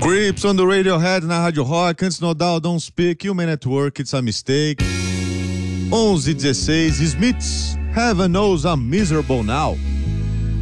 Creeps on the Radiohead na Rádio Rock. Antes No Doubt, Don't Speak, Human Network, It's a Mistake. 11:16, Smiths, Heaven Knows I'm Miserable Now.